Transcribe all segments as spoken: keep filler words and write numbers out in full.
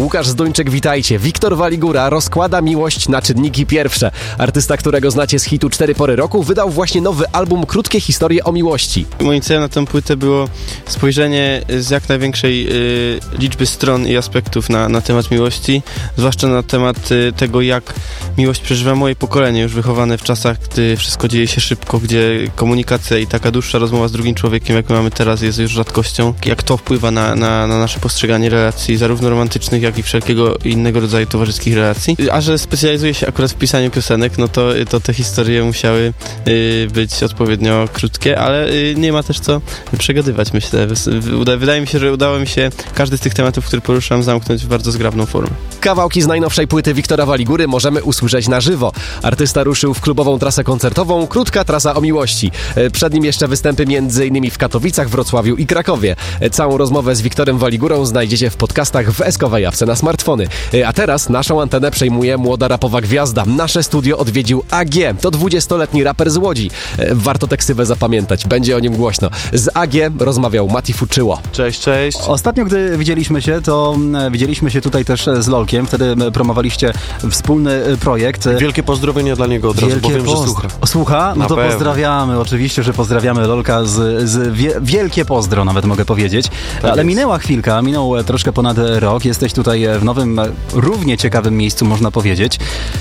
Łukasz Zduńczyk, witajcie. Wiktor Waligura rozkłada miłość na czynniki pierwsze. Artysta, którego znacie z hitu Cztery pory roku, wydał właśnie nowy album Krótkie historie o miłości. Moim celem na tę płytę było spojrzenie z jak największej y, liczby stron i aspektów na, na temat miłości, zwłaszcza na temat y, tego, jak miłość przeżywa moje pokolenie, już wychowane w czasach, gdy wszystko dzieje się szybko, gdzie komunikacja i taka dłuższa rozmowa z drugim człowiekiem, jak my mamy teraz, jest już rzadkością. Jak to wpływa na, na, na nasze postrzeganie relacji, zarówno romantycznych, jak i wszelkiego innego rodzaju towarzyskich relacji. A że specjalizuję się akurat w pisaniu piosenek, no to, to te historie musiały y, być odpowiednio krótkie, ale y, nie ma też co przegadywać, myślę. Wyda, wydaje mi się, że udało mi się każdy z tych tematów, które poruszam, zamknąć w bardzo zgrabną formę. Kawałki z najnowszej płyty Wiktora Waligury możemy usłyszeć na żywo. Artysta ruszył w klubową trasę koncertową Krótka trasa o miłości. Przed nim jeszcze występy między innymi w Katowicach, Wrocławiu i Krakowie. Całą rozmowę z Wiktorem Waligurą znajdziecie w podcastach w Eskowej Jawce na smartfony. A teraz naszą antenę przejmuje młoda rapowa gwiazda. Nasze studio odwiedził A G. To dwudziestoletni raper z Łodzi. Warto tę ksywę zapamiętać. Będzie o nim głośno. Z A G rozmawiał Mati Fuczyło. Cześć, cześć. Ostatnio, gdy widzieliśmy się, to widzieliśmy się tutaj też z Lolkiem. Wtedy promowaliście wspólny projekt. Wielkie pozdrowienia dla niego od razu, bo wiem, pozdro- że słucha. Słucha? No Na to pewno. Pozdrawiamy. Oczywiście, że pozdrawiamy Lolka z, z wie, wielkie pozdro, nawet mogę powiedzieć. Tak Ale jest. minęła chwilka, minął troszkę ponad rok. Jesteś tutaj w nowym, równie ciekawym miejscu, można powiedzieć.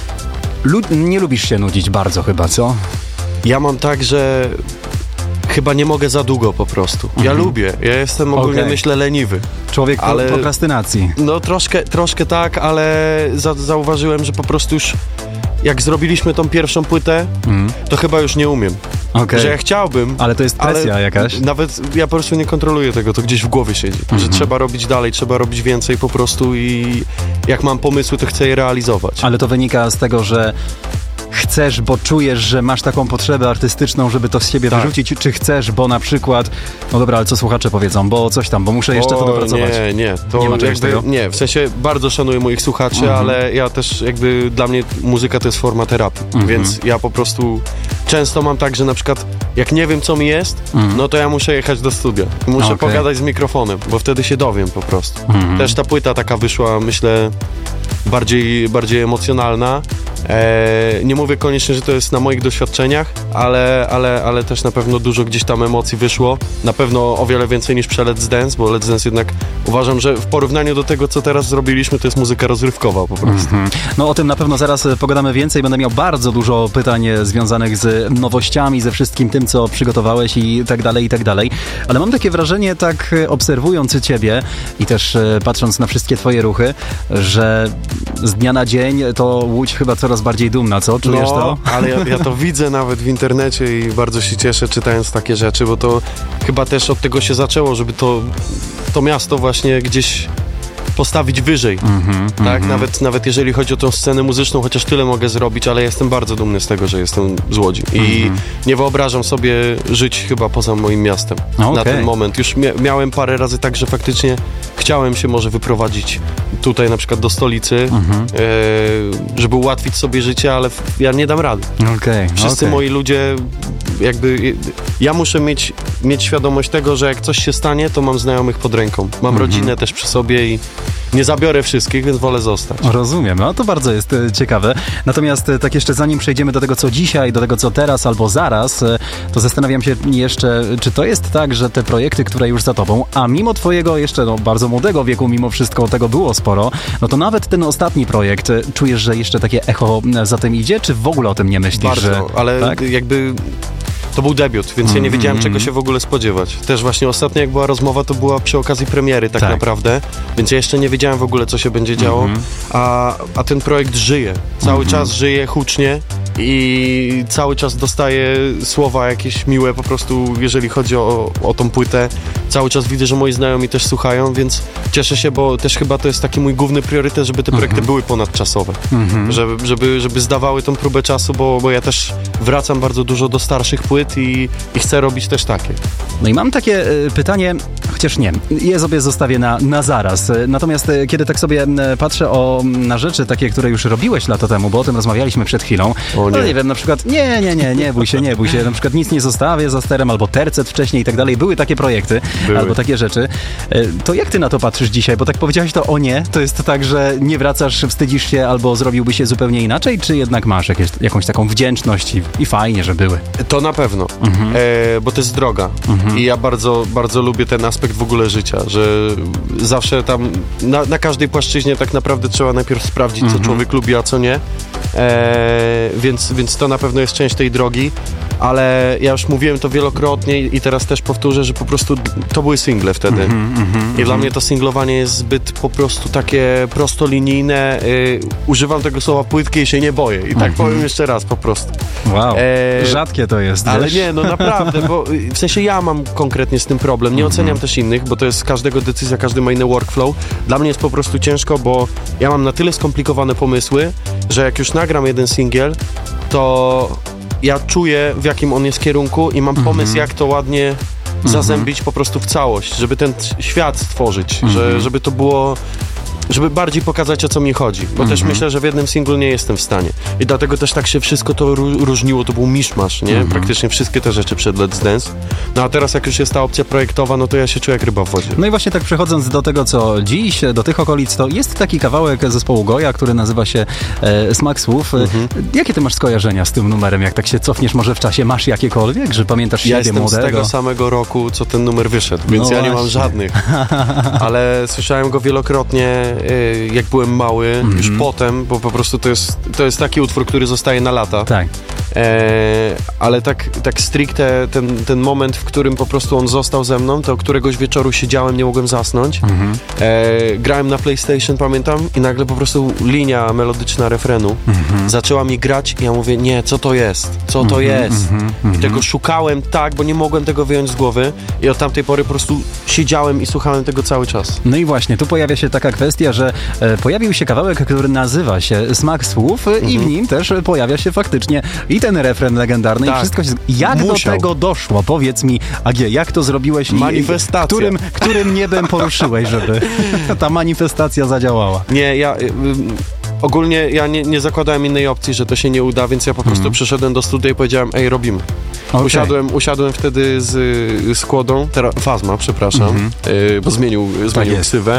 Lu- nie lubisz się nudzić bardzo chyba, co? Ja mam tak, że chyba nie mogę za długo po prostu. Ja Mhm. lubię. Ja jestem ogólnie, Okej. myślę, leniwy. Człowiek Ale- ale... prokrastynacji. No troszkę, troszkę tak, ale za, zauważyłem, że po prostu już jak zrobiliśmy tą pierwszą płytę, Mhm. to chyba już nie umiem. Okej. Że ja chciałbym, Ale to jest presja ale jakaś. nawet ja po prostu nie kontroluję tego, to gdzieś w głowie siedzi. Że Mhm. trzeba robić dalej, trzeba robić więcej po prostu i jak mam pomysły, to chcę je realizować. Ale to wynika z tego, że chcesz, bo czujesz, że masz taką potrzebę artystyczną, żeby to z siebie Tak. wyrzucić, czy chcesz, bo na przykład, no dobra, ale co słuchacze powiedzą, bo coś tam, bo muszę jeszcze to O, dopracować. Nie, nie. To Nie ma czegoś jakby, takiego? nie, w sensie bardzo szanuję moich słuchaczy, Mhm. ale ja też jakby dla mnie muzyka to jest forma terapii, Mhm. więc ja po prostu często mam tak, że na przykład jak nie wiem co mi jest, Mhm. no to ja muszę jechać do studia. Muszę Okej. pogadać z mikrofonem, bo wtedy się dowiem po prostu. Mhm. Też ta płyta taka wyszła, myślę, bardziej, bardziej emocjonalna. E, nie mówię koniecznie, że to jest na moich doświadczeniach, ale, ale, ale też na pewno dużo gdzieś tam emocji wyszło. Na pewno o wiele więcej niż przy Let's Dance, bo Let's Dance jednak uważam, że w porównaniu do tego, co teraz zrobiliśmy, to jest muzyka rozrywkowa po prostu. Mhm. No o tym na pewno zaraz e, pogadamy więcej. Będę miał bardzo dużo pytań e, związanych z nowościami, ze wszystkim tym, co przygotowałeś i tak dalej, i tak dalej. Ale mam takie wrażenie, tak e, obserwując ciebie i też e, patrząc na wszystkie twoje ruchy, że z dnia na dzień to Łódź chyba coraz bardziej dumna, co? Czujesz no, to? ale ja, ja to widzę nawet w internecie i bardzo się cieszę czytając takie rzeczy, bo to chyba też od tego się zaczęło, żeby to, to miasto właśnie gdzieś postawić wyżej, Mhm, tak? mhm. Nawet, nawet jeżeli chodzi o tą scenę muzyczną, chociaż tyle mogę zrobić, ale jestem bardzo dumny z tego, że jestem z Łodzi i Mhm. nie wyobrażam sobie żyć chyba poza moim miastem No, na okej. ten moment. Już mia- miałem parę razy tak, że faktycznie chciałem się może wyprowadzić tutaj na przykład do stolicy, Mhm. e, żeby ułatwić sobie życie, ale w- ja nie dam rady. Okej, Wszyscy okej. moi ludzie, jakby ja muszę mieć, mieć świadomość tego, że jak coś się stanie, to mam znajomych pod ręką. Mam Mhm. rodzinę też przy sobie i nie zabiorę wszystkich, więc wolę zostać. Rozumiem, no to bardzo jest e, ciekawe. Natomiast e, tak jeszcze zanim przejdziemy do tego, co dzisiaj, do tego, co teraz albo zaraz, e, to zastanawiam się jeszcze, czy to jest tak, że te projekty, które już za tobą, a mimo twojego jeszcze no, bardzo młodego wieku, mimo wszystko tego było sporo, no to nawet ten ostatni projekt, e, czujesz, że jeszcze takie echo e, za tym idzie, czy w ogóle o tym nie myślisz? Bardzo, że, ale tak? jakby to był debiut, więc ja nie wiedziałem, Mm. czego się w ogóle spodziewać. Też właśnie ostatnio, jak była rozmowa, to była przy okazji premiery tak, Tak. naprawdę, więc ja jeszcze nie wiedziałem w ogóle, co się będzie działo, Mhm. a, a ten projekt żyje. Cały Mhm. czas żyje hucznie i cały czas dostaję słowa jakieś miłe po prostu, jeżeli chodzi o, o tą płytę. Cały czas widzę, że moi znajomi też słuchają, więc cieszę się, bo też chyba to jest taki mój główny priorytet, żeby te projekty były ponadczasowe. Mhm. Żeby, żeby, żeby zdawały tą próbę czasu, bo, bo ja też wracam bardzo dużo do starszych płyt i, i chcę robić też takie. No i mam takie y, pytanie, chociaż nie, je sobie zostawię na, na zaraz. Y, Natomiast y, kiedy tak sobie y, patrzę o, na rzeczy takie, które już robiłeś lata temu, bo o tym rozmawialiśmy przed chwilą, O no nie. nie wiem, na przykład nie, nie, nie, nie bój się, nie bój się, na przykład nic nie zostawię za sterem, albo tercet wcześniej i tak dalej, były takie projekty, były. albo takie rzeczy. E, To jak ty na to patrzysz dzisiaj? Bo tak powiedziałeś to o nie, to jest tak, że nie wracasz, wstydzisz się albo zrobiłby się zupełnie inaczej, czy jednak masz jakieś, jakąś taką wdzięczność i, i fajnie, że były? To na pewno, Mhm. e, bo to jest droga i ja bardzo, bardzo lubię ten aspekt w ogóle życia, że zawsze tam na, na każdej płaszczyźnie tak naprawdę trzeba najpierw sprawdzić, co człowiek lubi, a co nie, e, więc, więc to na pewno jest część tej drogi, ale ja już mówiłem to wielokrotnie i teraz też powtórzę, że po prostu to były single wtedy i dla mnie to singlowanie jest zbyt po prostu takie prostolinijne, y, używam tego słowa płytkie i się nie boję i tak powiem jeszcze raz po prostu. Wow, E, rzadkie to jest, Ale wiesz? nie, no naprawdę, bo y, w sensie ja mam konkretnie z tym problem, nie oceniam też innych, bo to jest każdego decyzja, każdy ma inny workflow. Dla mnie jest po prostu ciężko, bo ja mam na tyle skomplikowane pomysły, że jak już nagram jeden singiel, to ja czuję, w jakim on jest kierunku i mam pomysł, jak to ładnie zazębić po prostu w całość, żeby ten t- świat stworzyć, że, żeby to było, żeby bardziej pokazać, o co mi chodzi, bo też myślę, że w jednym singlu nie jestem w stanie i dlatego też tak się wszystko to ró- różniło, to był miszmasz, nie? Praktycznie wszystkie te rzeczy przed Let's Dance, no a teraz jak już jest ta opcja projektowa, no to ja się czuję jak ryba w wodzie. No i właśnie tak przechodząc do tego, co dziś, do tych okolic, to jest taki kawałek zespołu Goja, który nazywa się e, Smak Słów. Mhm. E, Jakie ty masz skojarzenia z tym numerem? Jak tak się cofniesz może w czasie, masz jakiekolwiek, że pamiętasz Ja siebie jestem młodego? z tego samego roku, co ten numer wyszedł, więc No ja nie mam właśnie. żadnych. Ale słyszałem go wielokrotnie, y, jak byłem mały, już potem, bo po prostu to jest, to jest taki utwór, który zostaje na lata. Tak. E, ale tak, tak stricte ten, ten moment, w którym po prostu on został ze mną, to któregoś wieczoru siedziałem, nie mogłem zasnąć. E, grałem na PlayStation, pamiętam, i nagle po prostu linia melodyczna refrenu zaczęła mi grać i ja mówię, nie, co to jest? Co to jest? I tego szukałem tak, bo nie mogłem tego wyjąć z głowy i od tamtej pory po prostu siedziałem i słuchałem tego cały czas. No i właśnie, tu pojawia się taka kwestia, że e, pojawił się kawałek, który nazywa się Smak Słów e, i w nim też pojawia się faktycznie i ten refren legendarny Tak. i wszystko się... Jak Musiał. do tego doszło? Powiedz mi, A G, jak to zrobiłeś i Manifestacja. którym, którym niebem poruszyłeś, żeby ta manifestacja zadziałała? Nie, ja... Y, y, ogólnie ja nie, nie zakładałem innej opcji, że to się nie uda, więc ja po prostu przyszedłem do studia i powiedziałem, ej, robimy. Okay. Usiadłem, usiadłem wtedy z, z Kłodą, teraz Fazma, przepraszam, y, bo zmienił, zmienił jest. ksywę.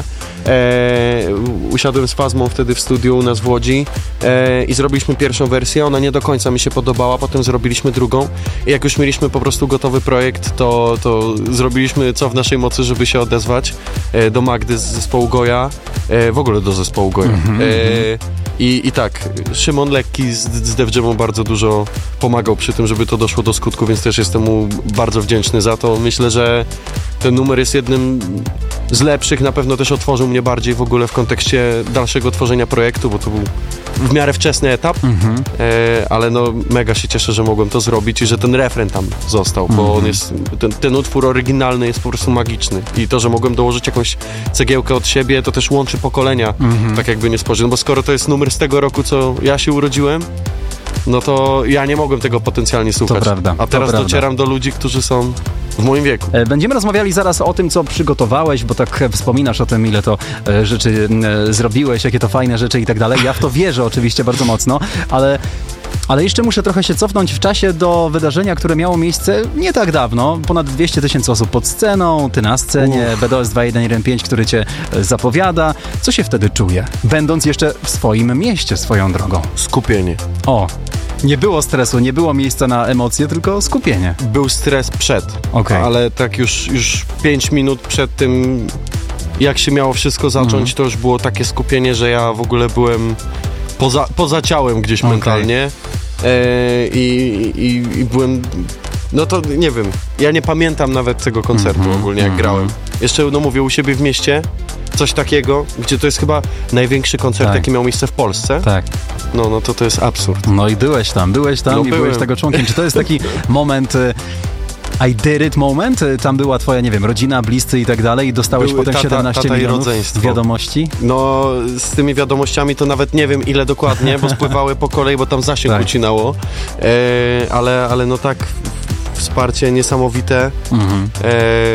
E, usiadłem z Fazmą wtedy w studiu u nas w Łodzi e, i zrobiliśmy pierwszą wersję, ona nie do końca mi się podobała, potem zrobiliśmy drugą i jak już mieliśmy po prostu gotowy projekt, to, to zrobiliśmy co w naszej mocy, żeby się odezwać e, do Magdy z zespołu Goja, e, w ogóle do zespołu Goja. E, i, I tak, Szymon Lekki z, z Def Jamą bardzo dużo pomagał przy tym, żeby to doszło do skutku, więc też jestem mu bardzo wdzięczny za to. Myślę, że ten numer jest jednym z lepszych, na pewno też otworzył mnie bardziej w ogóle w kontekście dalszego tworzenia projektu, bo to był w miarę wczesny etap, e, ale no mega się cieszę, że mogłem to zrobić i że ten refren tam został, bo on jest, ten, ten utwór oryginalny jest po prostu magiczny i to, że mogłem dołożyć jakąś cegiełkę od siebie, to też łączy pokolenia, tak jakby nie spojrzeć, no bo skoro to jest numer z tego roku, co ja się urodziłem, no to ja nie mogłem tego potencjalnie słuchać. To prawda, A teraz to docieram do ludzi, którzy są w moim wieku. E, Będziemy rozmawiali zaraz o tym, co przygotowałeś, bo tak e, wspominasz o tym, ile to e, rzeczy e, zrobiłeś, jakie to fajne rzeczy i tak dalej. Ja w to wierzę oczywiście bardzo mocno, ale... Ale jeszcze muszę trochę się cofnąć w czasie do wydarzenia, które miało miejsce nie tak dawno. Ponad dwieście tysięcy osób pod sceną, ty na scenie, B D O S dwa jeden jeden pięć, który cię e, zapowiada. Co się wtedy czuje? Będąc jeszcze w swoim mieście swoją drogą. Skupienie. O, nie było stresu, nie było miejsca na emocje, tylko skupienie. Był stres przed, Okej. ale tak już, już pięć minut przed tym, jak się miało wszystko zacząć, to już było takie skupienie, że ja w ogóle byłem poza, poza ciałem gdzieś Okej. mentalnie e, i, i, i byłem, no to nie wiem, ja nie pamiętam nawet tego koncertu ogólnie, jak grałem. Jeszcze, no mówię, u siebie w mieście, coś takiego, gdzie to jest chyba największy koncert, Tak. jaki miał miejsce w Polsce, Tak. no, no to to jest absurd. No i byłeś tam, byłeś tam No i byłeś byłem. tego członkiem. Czy to jest taki moment... y, I did it moment? Y, Tam była twoja, nie wiem, rodzina, bliscy i tak dalej i dostałeś Były potem tata- siedemnaście tata i milionów rodzeństwo. wiadomości? No, z tymi wiadomościami to nawet nie wiem ile dokładnie, bo spływały po kolei, bo tam zasięg Tak. ucinało, e, ale, ale no tak, w- wsparcie niesamowite, Mhm. e,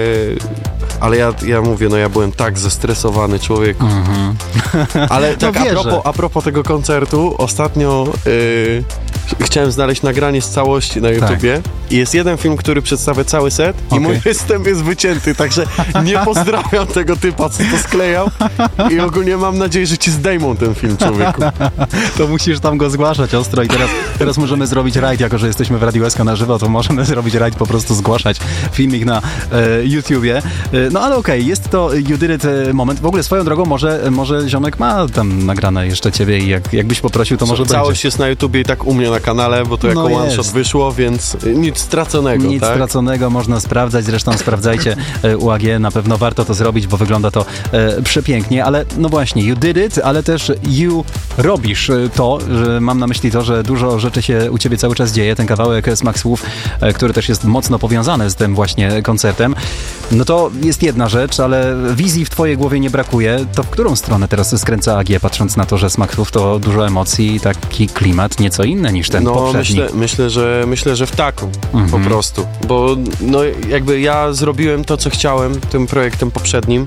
ale ja, ja mówię, no ja byłem tak zestresowany człowieku. Ale tak, a wierzę. propos, a propos tego koncertu, ostatnio y, chciałem znaleźć nagranie z całości na YouTubie tak. i jest jeden film, który przedstawia cały set okay. i mój występ jest wycięty, także nie pozdrawiam tego typa, co to sklejał i ogólnie mam nadzieję, że ci zdejmą ten film, człowieku. To musisz tam go zgłaszać ostro i teraz, teraz możemy zrobić rajd, jako że jesteśmy w Radiu S K na żywo, to możemy zrobić rajd, po prostu zgłaszać filmik na e, YouTubie. E, no ale okej, okay, jest to You Did It moment. W ogóle swoją drogą może, może ziomek ma tam nagrane jeszcze ciebie i jak, jakbyś poprosił, to może całość będzie. Jest na YouTubie i tak u mnie na kanale, bo to jako no one shot wyszło, więc nic straconego. Nic tak? straconego, można sprawdzać, zresztą sprawdzajcie u A G, na pewno warto to zrobić, bo wygląda to e, przepięknie, ale no właśnie, you did it, ale też you robisz to, że mam na myśli to, że dużo rzeczy się u ciebie cały czas dzieje, ten kawałek Smak Słów, e, który też jest mocno powiązany z tym właśnie koncertem, no to jest jedna rzecz, ale wizji w twojej głowie nie brakuje, to w którą stronę teraz skręca A G, patrząc na to, że Smak Słów to dużo emocji, taki klimat nieco inny niż ten no, poprzedni. Myślę, myślę, że, myślę, że w taką mhm. po prostu, bo no, jakby ja zrobiłem to, co chciałem tym projektem poprzednim,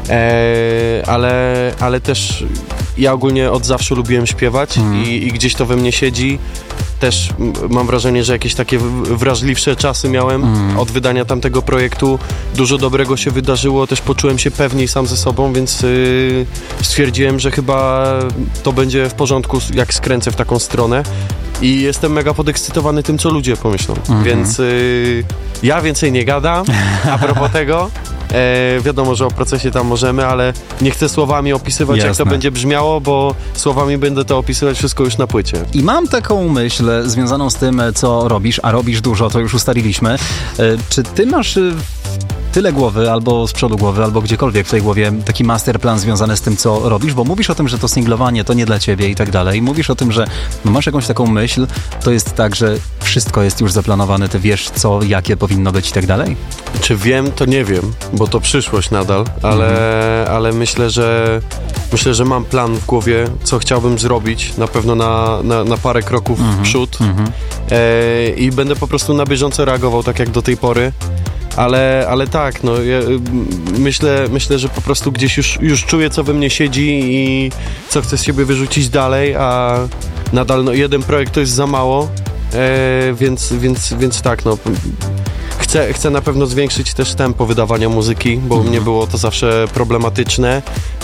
e, ale, ale też ja ogólnie od zawsze lubiłem śpiewać mhm. i, i gdzieś to we mnie siedzi. Też mam wrażenie, że jakieś takie wrażliwsze czasy miałem mm. od wydania tamtego projektu. Dużo dobrego się wydarzyło, też poczułem się pewniej sam ze sobą, więc yy, stwierdziłem, że chyba to będzie w porządku, jak skręcę w taką stronę. I jestem mega podekscytowany tym, co ludzie pomyślą. Mm-hmm. Więc yy, ja więcej nie gadam a propos tego. E, wiadomo, że o procesie tam możemy, ale nie chcę słowami opisywać, Jasne. jak to będzie brzmiało, bo słowami będę to opisywać wszystko już na płycie. I mam taką myśl związaną z tym, co robisz, a robisz dużo, to już ustaliliśmy. E, czy ty masz tyle głowy, albo z przodu głowy, albo gdziekolwiek w tej głowie taki masterplan związany z tym, co robisz? Bo mówisz o tym, że to singlowanie to nie dla ciebie i tak dalej. Mówisz o tym, że masz jakąś taką myśl, to jest tak, że wszystko jest już zaplanowane, ty wiesz co, jakie powinno być i tak dalej? Czy wiem, to nie wiem, bo to przyszłość nadal, ale, mhm. ale myślę, że myślę, że mam plan w głowie, co chciałbym zrobić, na pewno na, na, na parę kroków mhm. w przód mhm. e, i będę po prostu na bieżąco reagował, tak jak do tej pory. Ale, ale tak, no ja myślę, myślę, że po prostu gdzieś już, już czuję, co we mnie siedzi i co chcę z siebie wyrzucić dalej, a nadal no, jeden projekt to jest za mało, e, więc, więc, więc tak, no chcę, chcę na pewno zwiększyć też tempo wydawania muzyki, bo u mnie było to zawsze problematyczne.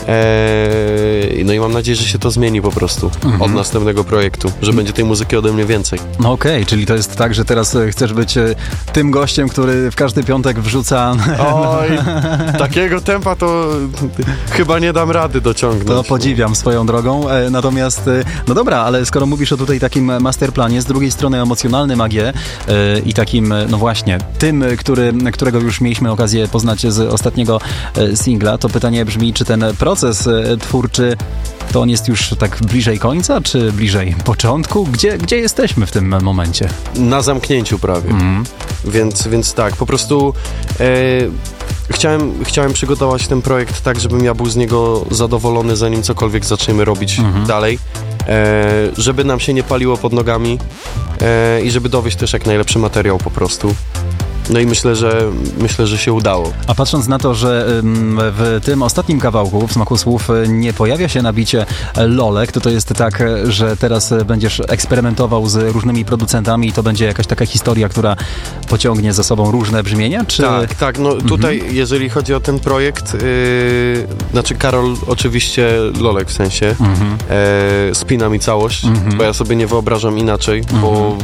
Eee, no i mam nadzieję, że się to zmieni po prostu mhm. od następnego projektu, że będzie tej muzyki ode mnie więcej. No okej, okay, czyli to jest tak, że teraz chcesz być tym gościem, który w każdy piątek wrzuca... Oj, takiego tempa to chyba nie dam rady dociągnąć. To podziwiam swoją drogą, e, natomiast no dobra, ale skoro mówisz o tutaj takim masterplanie, z drugiej strony emocjonalnym A G e, i takim, no właśnie, tym, który, którego już mieliśmy okazję poznać z ostatniego e, singla, to pytanie brzmi, czy ten proces Proces twórczy, to on jest już tak bliżej końca, czy bliżej początku? Gdzie, gdzie jesteśmy w tym momencie? Na zamknięciu prawie. Mm. Więc, więc tak, po prostu e, chciałem, chciałem przygotować ten projekt tak, żebym ja był z niego zadowolony, zanim cokolwiek zaczniemy robić mm-hmm. dalej. E, żeby nam się nie paliło pod nogami e, i żeby dowieść też jak najlepszy materiał po prostu. No i myślę, że myślę, że się udało. A patrząc na to, że w tym ostatnim kawałku, w Smaku Słów, nie pojawia się na bicie Lolek, to to jest tak, że teraz będziesz eksperymentował z różnymi producentami i to będzie jakaś taka historia, która pociągnie za sobą różne brzmienia? Czy... Tak, tak. No tutaj, mhm. jeżeli chodzi o ten projekt, yy, znaczy Karol oczywiście, Lolek w sensie, mhm. yy, spina mi całość, mhm. bo ja sobie nie wyobrażam inaczej, mhm. bo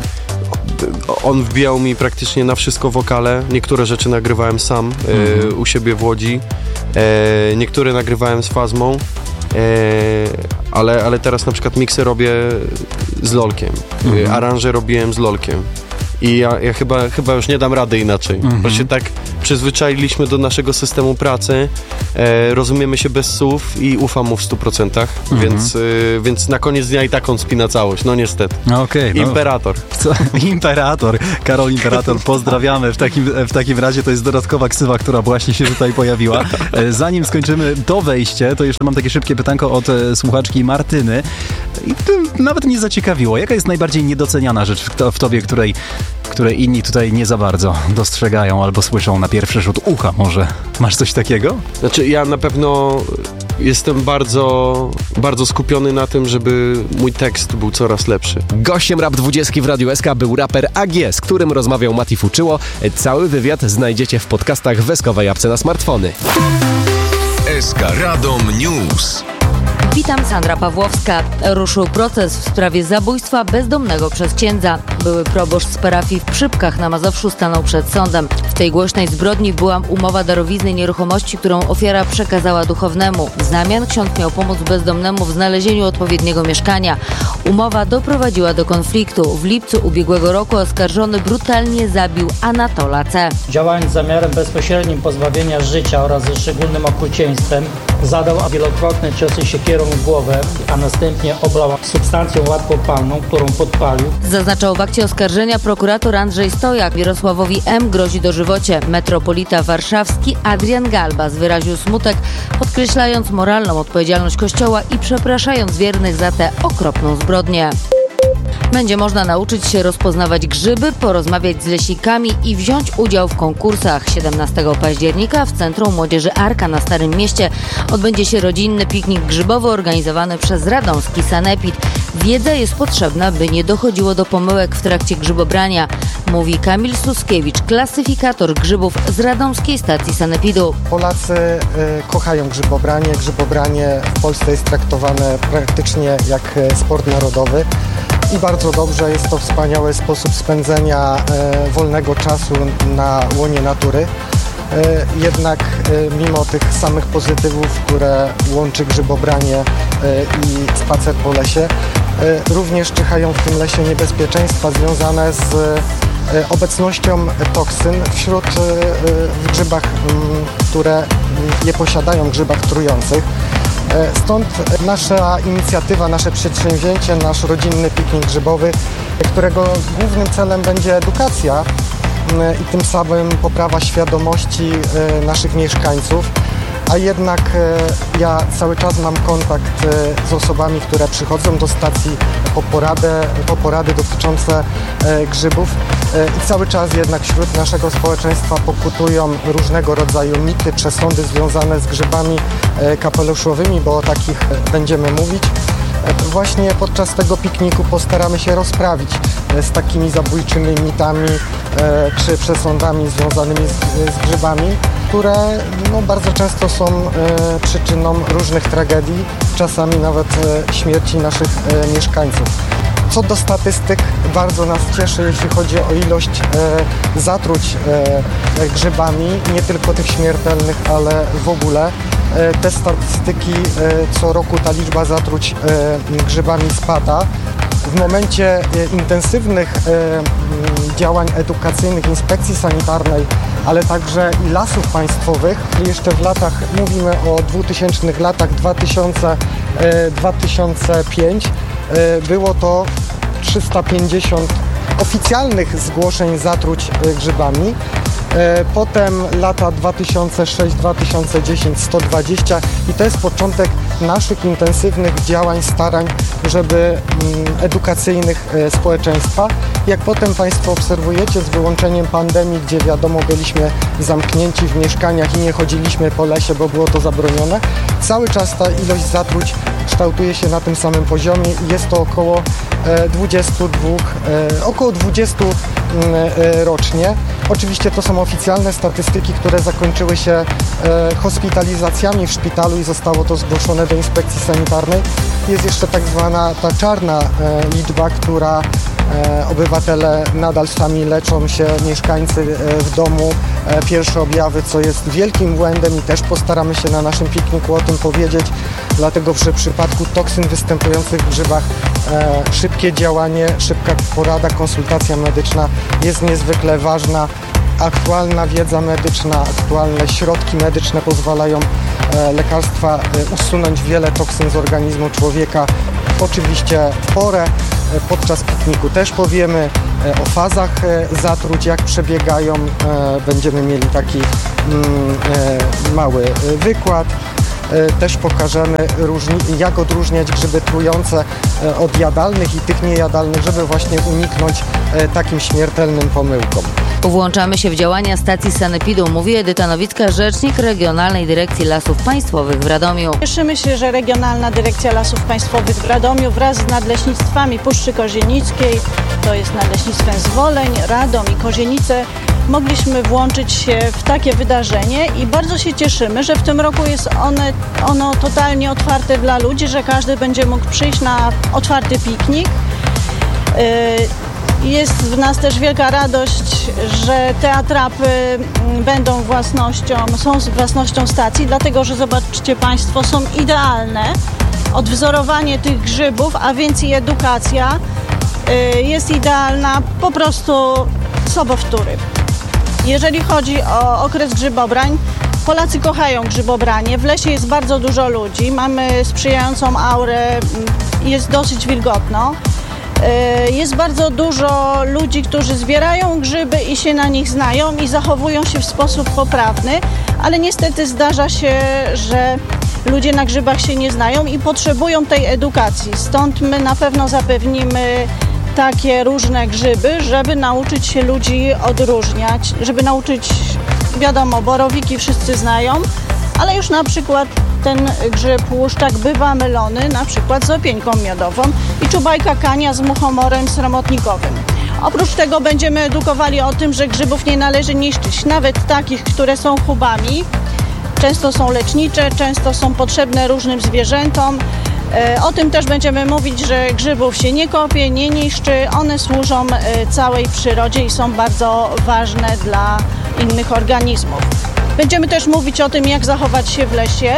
on wbijał mi praktycznie na wszystko wokale. Niektóre rzeczy nagrywałem sam mm-hmm. e, u siebie w Łodzi. E, niektóre nagrywałem z Fazmą. E, ale, ale teraz na przykład miksy robię z Lolkiem. Mm-hmm. E, aranże robiłem z Lolkiem. I ja, ja chyba, chyba już nie dam rady inaczej. Mm-hmm. Bo się tak przyzwyczailiśmy do naszego systemu pracy, e, rozumiemy się bez słów i ufam mu w stu procentach, mm-hmm. więc, e, więc na koniec dnia i tak on spina całość. No niestety. Okay, Imperator. No. Co? Imperator. Karol Imperator, pozdrawiamy. W takim, w takim razie to jest dodatkowa ksywa, która właśnie się tutaj pojawiła. E, zanim skończymy to wejście, to jeszcze mam takie szybkie pytanko od e, słuchaczki Martyny. I to nawet mnie zaciekawiło. Jaka jest najbardziej niedoceniana rzecz w, to, w tobie, której które inni tutaj nie za bardzo dostrzegają albo słyszą na pierwszy rzut ucha może. Masz coś takiego? Znaczy ja na pewno jestem bardzo, bardzo skupiony na tym, żeby mój tekst był coraz lepszy. Gościem Rap dwudziestki w Radiu S K był raper A G, z którym rozmawiał Mati Fuczyło. Cały wywiad znajdziecie w podcastach w eskowej apce na smartfony. S K Radom News. Witam, Sandra Pawłowska. Ruszył proces w sprawie zabójstwa bezdomnego przez księdza. Były proboszcz z parafii w Przypkach na Mazowszu stanął przed sądem. W tej głośnej zbrodni była umowa darowizny nieruchomości, którą ofiara przekazała duchownemu. W zamian ksiądz miał pomóc bezdomnemu w znalezieniu odpowiedniego mieszkania. Umowa doprowadziła do konfliktu. W lipcu ubiegłego roku oskarżony brutalnie zabił Anatola C. Działając z zamiarem bezpośrednim pozbawienia życia oraz ze szczególnym okrucieństwem, zadał wielokrotne ciosy siekierą w głowę, a następnie oblał substancją łatwopalną, którą podpalił. Zaznaczał w akcie oskarżenia prokurator Andrzej Stojak. Jarosławowi M. grozi dożywocie. Metropolita warszawski Adrian Galbas wyraził smutek, podkreślając moralną odpowiedzialność Kościoła i przepraszając wiernych za tę okropną zbrodnię. Będzie można nauczyć się rozpoznawać grzyby, porozmawiać z leśnikami i wziąć udział w konkursach. siedemnastego października w Centrum Młodzieży Arka na Starym Mieście odbędzie się rodzinny piknik grzybowy organizowany przez radomski Sanepid. Wiedza jest potrzebna, by nie dochodziło do pomyłek w trakcie grzybobrania, mówi Kamil Suskiewicz, klasyfikator grzybów z radomskiej stacji Sanepidu. Polacy y, kochają grzybobranie. Grzybobranie w Polsce jest traktowane praktycznie jak sport narodowy. I bardzo dobrze, jest to wspaniały sposób spędzenia e, wolnego czasu na łonie natury. E, jednak e, mimo tych samych pozytywów, które łączy grzybobranie e, i spacer po lesie, e, również czyhają w tym lesie niebezpieczeństwa związane z e, obecnością toksyn wśród e, w grzybach, m, które m, je posiadają, grzybach trujących. Stąd nasza inicjatywa, nasze przedsięwzięcie, nasz rodzinny piknik grzybowy, którego głównym celem będzie edukacja i tym samym poprawa świadomości naszych mieszkańców. A jednak ja cały czas mam kontakt z osobami, które przychodzą do stacji po poradę, po porady dotyczące grzybów i cały czas jednak wśród naszego społeczeństwa pokutują różnego rodzaju mity, przesądy związane z grzybami kapeluszowymi, bo o takich będziemy mówić. Właśnie podczas tego pikniku postaramy się rozprawić z takimi zabójczymi mitami czy przesądami związanymi z, z grzybami, które no, bardzo często są e, przyczyną różnych tragedii, czasami nawet e, śmierci naszych e, mieszkańców. Co do statystyk, bardzo nas cieszy, jeśli chodzi o ilość e, zatruć e, grzybami, nie tylko tych śmiertelnych, ale w ogóle. E, te statystyki, e, co roku ta liczba zatruć e, grzybami spada. W momencie e, intensywnych e, działań edukacyjnych Inspekcji Sanitarnej, ale także i Lasów Państwowych, jeszcze w latach, mówimy o dwutysięcznych latach, dwa tysiące do dwa tysiące piątego, e, było to trzysta pięćdziesiąt oficjalnych zgłoszeń zatruć e, grzybami. Potem lata dwa tysiące szósty do dwa tysiące dziesiątego sto dwadzieścia i to jest początek naszych intensywnych działań, starań, żeby edukacyjnych społeczeństwa. Jak potem Państwo obserwujecie, z wyłączeniem pandemii, gdzie wiadomo byliśmy zamknięci w mieszkaniach i nie chodziliśmy po lesie, bo było to zabronione, cały czas ta ilość zatruć kształtuje się na tym samym poziomie i jest to około dwadzieścia dwa, około dwadzieścia rocznie. Oczywiście to są oficjalne statystyki, które zakończyły się e, hospitalizacjami w szpitalu i zostało to zgłoszone do Inspekcji Sanitarnej. Jest jeszcze tak zwana ta czarna e, liczba, która e, obywatele nadal sami leczą się, mieszkańcy e, w domu, e, pierwsze objawy, co jest wielkim błędem i też postaramy się na naszym pikniku o tym powiedzieć, dlatego że w przypadku toksyn występujących w grzybach e, szybkie działanie, szybka porada, konsultacja medyczna jest niezwykle ważna. Aktualna wiedza medyczna, aktualne środki medyczne pozwalają e, lekarstwa e, usunąć wiele toksyn z organizmu człowieka. Oczywiście w porę, e, podczas pikniku też powiemy e, o fazach e, zatruć, jak przebiegają. E, będziemy mieli taki mm, e, mały e, wykład. też pokażemy, różni, jak odróżniać grzyby trujące od jadalnych i tych niejadalnych, żeby właśnie uniknąć takim śmiertelnym pomyłkom. Włączamy się w działania stacji sanepidu, mówi Edyta Nowicka, rzecznik Regionalnej Dyrekcji Lasów Państwowych w Radomiu. Cieszymy się, że Regionalna Dyrekcja Lasów Państwowych w Radomiu wraz z nadleśnictwami Puszczy Kozienickiej, to jest nadleśnictwem Zwoleń, Radom i Kozienice, mogliśmy włączyć się w takie wydarzenie i bardzo się cieszymy, że w tym roku jest one, ono totalnie otwarte dla ludzi, że każdy będzie mógł przyjść na otwarty piknik. Jest w nas też wielka radość, że te atrapy będą własnością, są własnością stacji, dlatego że zobaczcie Państwo, są idealne. Odwzorowanie tych grzybów, a więc i edukacja jest idealna, po prostu sobowtóry. Jeżeli chodzi o okres grzybobrań, Polacy kochają grzybobranie, w lesie jest bardzo dużo ludzi, mamy sprzyjającą aurę, jest dosyć wilgotno. Jest bardzo dużo ludzi, którzy zbierają grzyby i się na nich znają i zachowują się w sposób poprawny, ale niestety zdarza się, że ludzie na grzybach się nie znają i potrzebują tej edukacji. Stąd my na pewno zapewnimy takie różne grzyby, żeby nauczyć się ludzi odróżniać, żeby nauczyć, wiadomo, borowiki wszyscy znają, ale już na przykład ten grzyb łuszczak bywa mylony na przykład z opieńką miodową i czubajka kania z muchomorem sromotnikowym. Oprócz tego będziemy edukowali o tym, że grzybów nie należy niszczyć, nawet takich, które są chubami. Często są lecznicze, często są potrzebne różnym zwierzętom. O tym też będziemy mówić, że grzybów się nie kopie, nie niszczy. One służą całej przyrodzie i są bardzo ważne dla innych organizmów. Będziemy też mówić o tym, jak zachować się w lesie.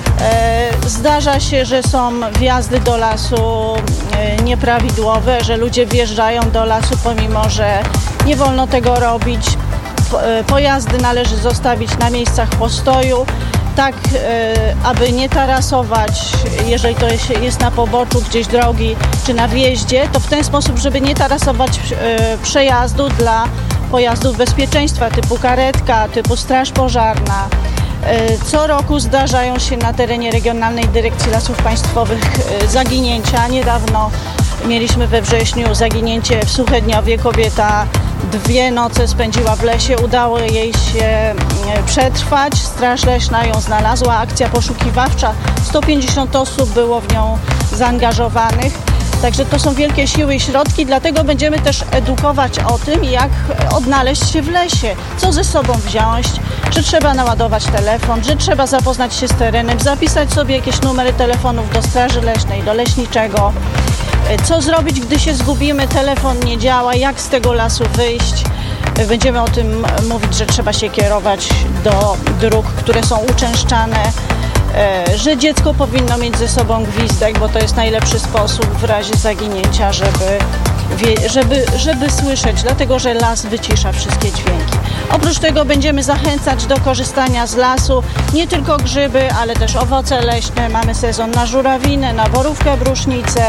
Zdarza się, że są wjazdy do lasu nieprawidłowe, że ludzie wjeżdżają do lasu, pomimo że nie wolno tego robić. Pojazdy należy zostawić na miejscach postoju, tak aby nie tarasować, jeżeli to jest na poboczu gdzieś drogi czy na wjeździe, to w ten sposób, żeby nie tarasować przejazdu dla pojazdów bezpieczeństwa typu karetka, typu straż pożarna. Co roku zdarzają się na terenie Regionalnej Dyrekcji Lasów Państwowych zaginięcia. Niedawno mieliśmy we wrześniu zaginięcie w Suchedniowie. Kobieta dwie noce spędziła w lesie, udało jej się przetrwać. Straż Leśna ją znalazła, akcja poszukiwawcza. sto pięćdziesiąt osób było w nią zaangażowanych. Także to są wielkie siły i środki, dlatego będziemy też edukować o tym, jak odnaleźć się w lesie, co ze sobą wziąć, że trzeba naładować telefon, że trzeba zapoznać się z terenem, zapisać sobie jakieś numery telefonów do Straży Leśnej, do Leśniczego, co zrobić, gdy się zgubimy, telefon nie działa, jak z tego lasu wyjść. Będziemy o tym mówić, że trzeba się kierować do dróg, które są uczęszczane, że dziecko powinno mieć ze sobą gwizdek, bo to jest najlepszy sposób w razie zaginięcia, żeby, żeby, żeby słyszeć, dlatego że las wycisza wszystkie dźwięki. Oprócz tego będziemy zachęcać do korzystania z lasu, nie tylko grzyby, ale też owoce leśne. Mamy sezon na żurawinę, na borówkę, brusznicę.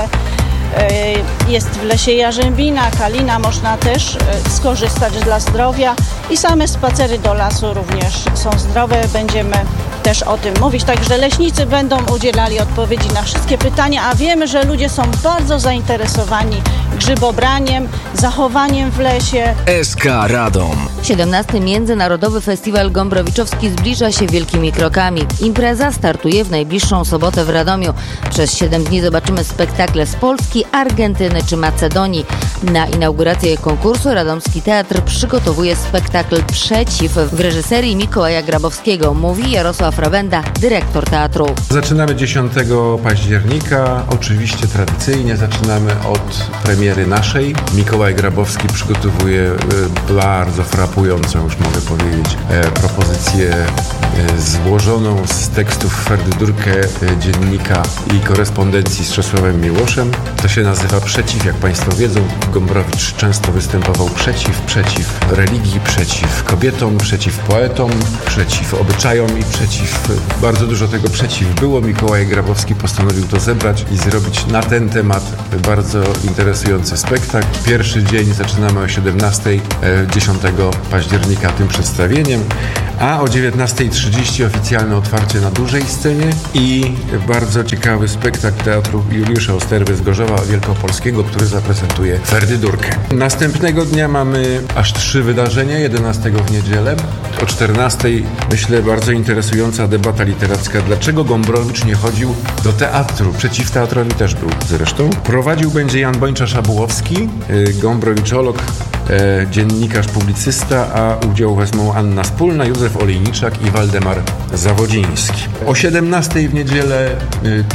Jest w lesie jarzębina, kalina, można też skorzystać dla zdrowia i same spacery do lasu również są zdrowe. Będziemy też o tym mówić, także leśnicy będą udzielali odpowiedzi na wszystkie pytania, a wiemy, że ludzie są bardzo zainteresowani grzybobraniem, zachowaniem w lesie. S K Radom. siedemnasty Międzynarodowy Festiwal Gombrowiczowski zbliża się wielkimi krokami. Impreza startuje w najbliższą sobotę w Radomiu. Przez siedem dni zobaczymy spektakle z Polski, Argentyny czy Macedonii. Na inaugurację konkursu Radomski Teatr przygotowuje spektakl Przeciw w reżyserii Mikołaja Grabowskiego, mówi Jarosław Rabenda, dyrektor teatru. Zaczynamy dziesiątego października. Oczywiście tradycyjnie zaczynamy od premiery naszej. Mikołaj Grabowski przygotowuje bardzo frapującą, już mogę powiedzieć, propozycję złożoną z tekstów Ferdydurkę, dziennika i korespondencji z Czesławem Miłoszem. To się nazywa Przeciw. Jak Państwo wiedzą, Gombrowicz często występował przeciw, przeciw religii, przeciw kobietom, przeciw poetom, przeciw obyczajom i przeciw... Bardzo dużo tego przeciw było. Mikołaj Grabowski postanowił to zebrać i zrobić na ten temat bardzo interesujący spektakl. Pierwszy dzień zaczynamy o siedemnastej dziesiątego października tym przedstawieniem, a o dziewiętnastej trzydzieści trzydzieści oficjalne otwarcie na dużej scenie i bardzo ciekawy spektakl Teatru Juliusza Osterwy z Gorzowa Wielkopolskiego, który zaprezentuje Ferdydurkę. Następnego dnia mamy aż trzy wydarzenia. jedenastego w niedzielę o czternastej, myślę, bardzo interesująca debata literacka. Dlaczego Gombrowicz nie chodził do teatru? Przeciw teatrowi też był zresztą. Prowadził będzie Jan Bończa-Szabłowski, gombrowiczoolog, e, dziennikarz, publicysta, a udział wezmą Anna Spólna, Józef Olejniczak i Waldemar Zawodziński. O siedemnastej w niedzielę e,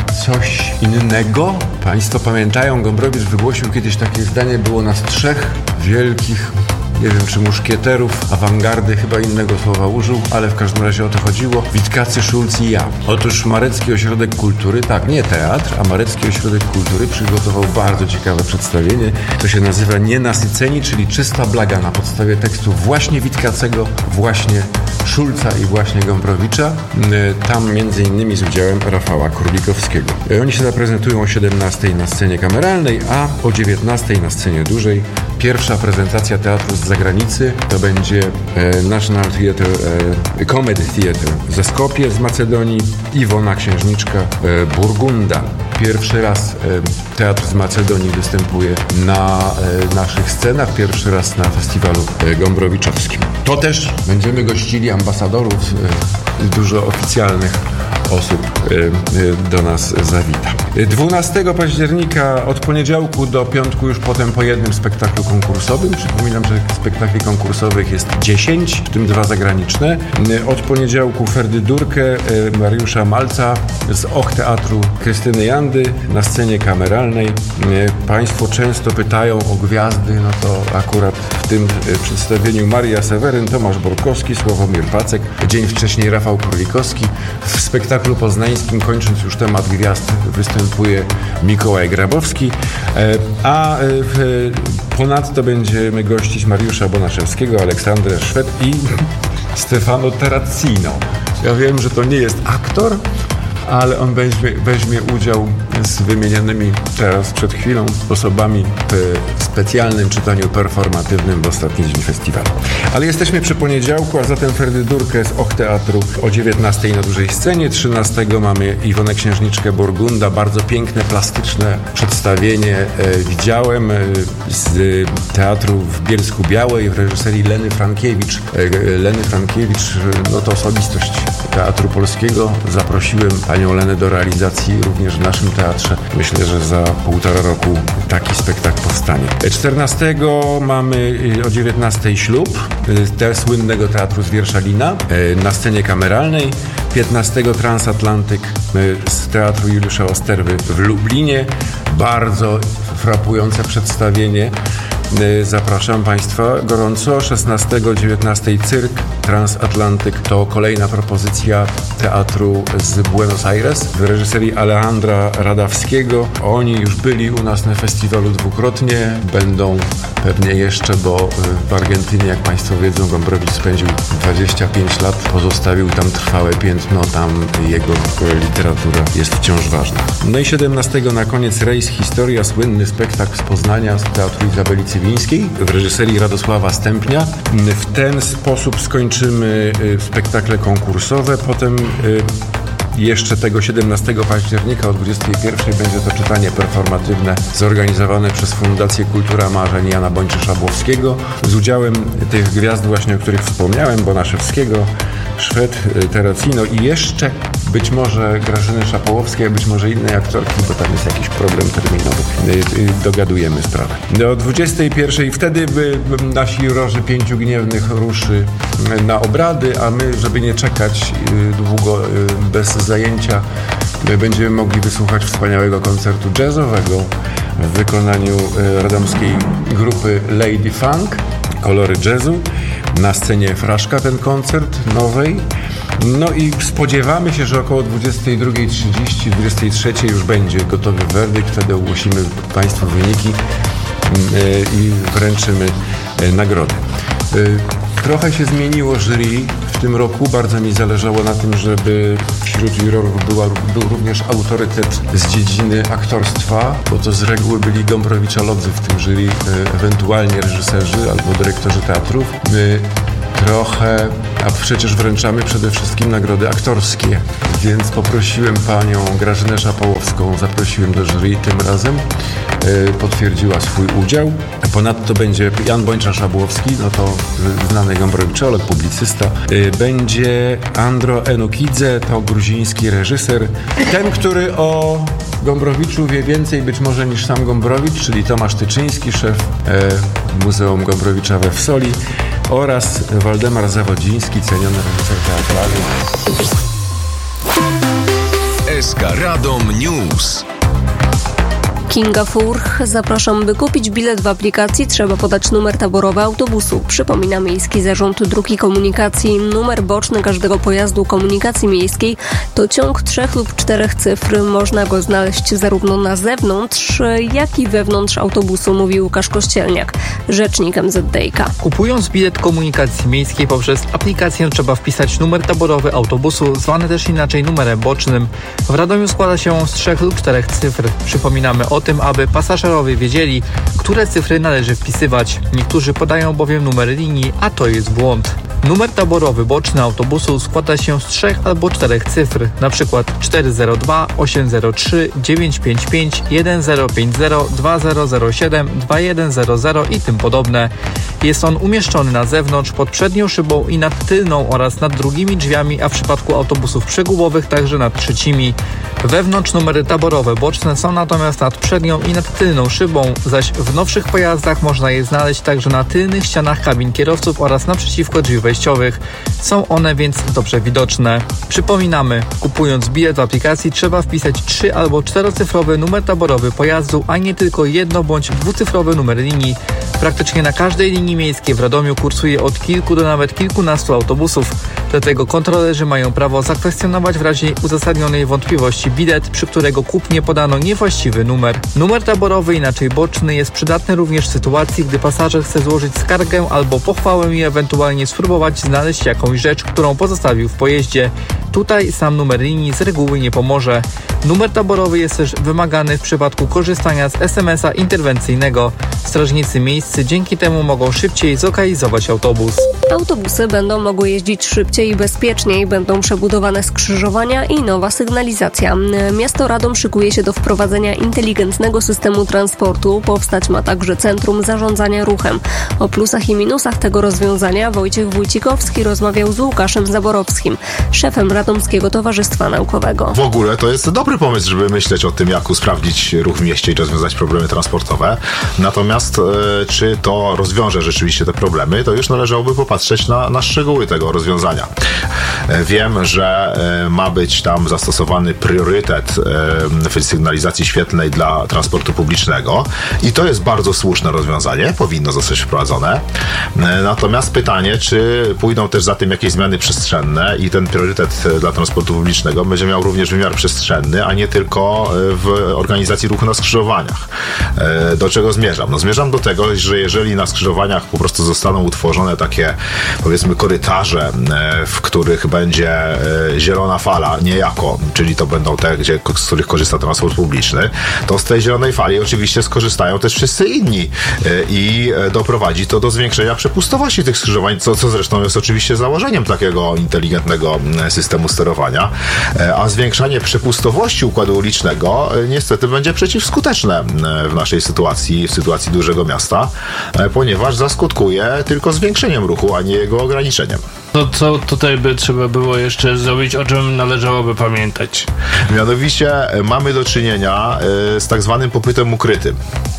coś innego. Państwo pamiętają, Gombrowicz wygłosił kiedyś takie zdanie, było nas trzech wielkich, nie wiem czy muszkieterów, awangardy, chyba innego słowa użył, ale w każdym razie o to chodziło. Witkacy, Szulc i ja. Otóż Marecki Ośrodek Kultury, tak, nie teatr, a Marecki Ośrodek Kultury przygotował bardzo ciekawe przedstawienie. To się nazywa Nienasyceni, czyli czysta blaga na podstawie tekstu właśnie Witkacego, właśnie Szulca i właśnie Gombrowicza. Tam między innymi z udziałem Rafała Królikowskiego. Oni się zaprezentują o siedemnastej na scenie kameralnej, a o dziewiętnastej na scenie dużej. Pierwsza prezentacja teatru z zagranicy to będzie e, National Theatre, e, Comedy Theatre ze Skopie z Macedonii, Iwona Księżniczka e, Burgunda. Pierwszy raz e, teatr z Macedonii występuje na e, naszych scenach, pierwszy raz na festiwalu e, gombrowiczowskim. To też będziemy gościli ambasadorów, e, dużo oficjalnych osób e, do nas zawita. dwunastego października od poniedziałku do piątku już potem po jednym spektaklu konkursowym. Przypominam, że spektakli konkursowych jest dziesięć, w tym dwa zagraniczne. Od poniedziałku Ferdydurkę Mariusza Malca z Och Teatru Krystyny Jandy na scenie kameralnej. Państwo często pytają o gwiazdy, no to akurat w tym przedstawieniu Maria Seweryn, Tomasz Borkowski, Sławomir Pacek, dzień wcześniej Rafał Królikowski. W spektaklu poznańskim, kończąc już temat gwiazd, występuje Mikołaj Grabowski, a ponadto będziemy gościć Mariusza Bonaszewskiego, Aleksandrę Szwed i Stefano Terracino. Ja wiem, że to nie jest aktor, ale on weźmie, weźmie udział z wymienionymi teraz przed chwilą osobami w specjalnym czytaniu performatywnym w ostatni dzień festiwalu. Ale jesteśmy przy poniedziałku, a zatem Ferdydurkę z Och Teatru o dziewiętnastej na dużej scenie. trzynastego mamy Iwonę Księżniczkę Burgunda, bardzo piękne, plastyczne przedstawienie. E, widziałem e, z teatru w Bielsku Białej w reżyserii Leny Frankiewicz. E, Leny Frankiewicz, no to osobistość teatru polskiego. Zaprosiłem panią Lenę do realizacji również w naszym teatrze. Myślę, że za półtora roku taki spektakl powstanie. czternastego mamy o dziewiętnastej ślub te słynnego teatru z Wierszalina na scenie kameralnej. piętnastego Transatlantyk z Teatru Juliusza Osterwy w Lublinie. Bardzo frapujące przedstawienie. Zapraszam Państwa gorąco. szesnastego dziewiętnastego Cyrk Transatlantyk to kolejna propozycja teatru z Buenos Aires w reżyserii Alejandra Radawskiego. Oni już byli u nas na festiwalu dwukrotnie, będą pewnie jeszcze, bo w Argentynie, jak Państwo wiedzą, Gombrowicz spędził dwadzieścia pięć lat, pozostawił tam trwałe piętno, tam jego literatura jest wciąż ważna. No i siedemnastego na koniec Rejs Historia, słynny spektakl z Poznania z Teatru Izabeli Cywińskiej w reżyserii Radosława Stępnia. W ten sposób skończymy spektakle konkursowe, potem jeszcze tego siedemnastego października o dwudziestej pierwszej będzie to czytanie performatywne zorganizowane przez Fundację Kultura Marzeń Jana Bończy-Szabłowskiego z udziałem tych gwiazd właśnie, o których wspomniałem, Bonaszewskiego, Szwed, Terracino i jeszcze być może Grażyny Szapołowskiej, a być może innej aktorki, bo tam jest jakiś problem terminowy. Dogadujemy sprawę. O dwudziestej pierwszej wtedy nasi jurorzy Pięciu Gniewnych ruszy na obrady, a my, żeby nie czekać długo bez zajęcia, będziemy mogli wysłuchać wspaniałego koncertu jazzowego w wykonaniu radomskiej grupy Lady Funk, Kolory Jazzu. Na scenie Fraszka ten koncert nowej. No i spodziewamy się, że około dwudziestej drugiej trzydzieści, dwudziestej trzeciej już będzie gotowy werdykt. Wtedy ogłosimy Państwu wyniki i wręczymy nagrody. Trochę się zmieniło jury w tym roku. Bardzo mi zależało na tym, żeby wśród jurorów była, był również autorytet z dziedziny aktorstwa, bo to z reguły byli Gombrowicza-lodzy w tym jury, ewentualnie reżyserzy albo dyrektorzy teatrów. trochę, a przecież wręczamy przede wszystkim nagrody aktorskie, więc poprosiłem panią Grażynę Szapałowską, zaprosiłem do jury tym razem, e, potwierdziła swój udział. Ponadto będzie Jan Bończak-Szabłowski, no to znany gombrowiczołek, publicysta. E, będzie Andro Enukidze, to gruziński reżyser, ten, który o Gombrowiczu wie więcej być może niż sam Gombrowicz, czyli Tomasz Tyczyński, szef e, Muzeum Gombrowicza we Wsoli, oraz Waldemar Zawodziński, ceniony reżyser teatralny. S K Radom News. Kinga Furch. Zapraszam, by kupić bilet w aplikacji trzeba podać numer taborowy autobusu. Przypomina Miejski Zarząd Dróg i Komunikacji. Numer boczny każdego pojazdu komunikacji miejskiej to ciąg trzech lub czterech cyfr. Można go znaleźć zarówno na zewnątrz, jak i wewnątrz autobusu, mówi Łukasz Kościelniak, rzecznik M Z D I K. Kupując bilet komunikacji miejskiej poprzez aplikację trzeba wpisać numer taborowy autobusu, zwany też inaczej numerem bocznym. W Radomiu składa się on z trzech lub czterech cyfr. Przypominamy o tym, aby pasażerowie wiedzieli, które cyfry należy wpisywać. Niektórzy podają bowiem numer linii, a to jest błąd. Numer taborowy boczny autobusu składa się z trzech albo czterech cyfr, na przykład cztery zero dwa, osiem zero trzy, dziewięć pięć pięć, jeden zero pięć zero, dwa zero zero siedem, dwa jeden zero zero i tym podobne. Jest on umieszczony na zewnątrz, pod przednią szybą i nad tylną oraz nad drugimi drzwiami, a w przypadku autobusów przegubowych także nad trzecimi. Wewnątrz numery taborowe boczne są natomiast nad przednią i nad tylną szybą, zaś w nowszych pojazdach można je znaleźć także na tylnych ścianach kabin kierowców oraz naprzeciwko drzwi wejściowych. Są one więc dobrze widoczne. Przypominamy, kupując bilet w aplikacji trzeba wpisać trzy albo czterocyfrowy numer taborowy pojazdu, a nie tylko jedno bądź dwucyfrowy numer linii. Praktycznie na każdej linii miejskiej w Radomiu kursuje od kilku do nawet kilkunastu autobusów. Dlatego kontrolerzy mają prawo zakwestionować w razie uzasadnionej wątpliwości bilet, przy którego kupnie podano niewłaściwy numer. Numer taborowy, inaczej boczny, jest przydatny również w sytuacji, gdy pasażer chce złożyć skargę albo pochwałę i ewentualnie spróbować znaleźć jakąś rzecz, którą pozostawił w pojeździe. Tutaj sam numer linii z reguły nie pomoże. Numer taborowy jest też wymagany w przypadku korzystania z es em es a interwencyjnego. Strażnicy miejscy dzięki temu mogą szybciej zlokalizować autobus. Autobusy będą mogły jeździć szybciej i bezpieczniej, będą przebudowane skrzyżowania i nowa sygnalizacja. Miasto Radom szykuje się do wprowadzenia inteligentnego systemu transportu. Powstać ma także Centrum Zarządzania Ruchem. O plusach i minusach tego rozwiązania Wojciech Wójcikowski rozmawiał z Łukaszem Zaborowskim, szefem Radomskiego Towarzystwa Naukowego. W ogóle to jest dobry pomysł, żeby myśleć o tym, jak usprawnić ruch w mieście i rozwiązać problemy transportowe. Natomiast e, czy to rozwiąże rzeczywiście te problemy, to już należałoby popatrzeć na, na szczegóły tego rozwiązania. E, wiem, że e, ma być tam zastosowany priorytet e, w sygnalizacji świetlnej dla transportu publicznego i to jest bardzo słuszne rozwiązanie, powinno zostać wprowadzone. E, natomiast pytanie, czy pójdą też za tym jakieś zmiany przestrzenne i ten priorytet dla transportu publicznego będzie miał również wymiar przestrzenny, a nie tylko w organizacji ruchu na skrzyżowaniach. Do czego zmierzam? No zmierzam do tego, że jeżeli na skrzyżowaniach po prostu zostaną utworzone takie, powiedzmy, korytarze, w których będzie zielona fala, niejako, czyli to będą te, gdzie, z których korzysta transport publiczny, to z tej zielonej fali oczywiście skorzystają też wszyscy inni i doprowadzi to do zwiększenia przepustowości tych skrzyżowań, co, co zresztą jest oczywiście założeniem takiego inteligentnego systemu sterowania, a zwiększanie przepustowości układu ulicznego niestety będzie przeciwskuteczne w naszej sytuacji, w sytuacji dużego miasta, ponieważ zaskutkuje tylko zwiększeniem ruchu, a nie jego ograniczeniem. To co tutaj by trzeba było jeszcze zrobić, o czym należałoby pamiętać? Mianowicie mamy do czynienia z tak zwanym popytem ukrytym.